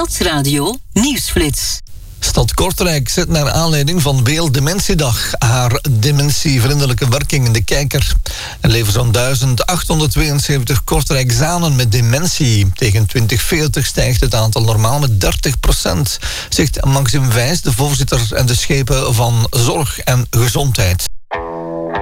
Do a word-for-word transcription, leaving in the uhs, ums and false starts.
Stadsradio Nieuwsflits. Stad Kortrijk zet naar aanleiding van Werelddementiedag haar dementievriendelijke werking in de kijker. Er leven zo'n duizend achthonderdtweeënzeventig Kortrijkzanen met dementie. Tegen twintig veertig stijgt het aantal normaal met dertig procent, zegt Maxim Wijs, de voorzitter en de schepen van Zorg en Gezondheid.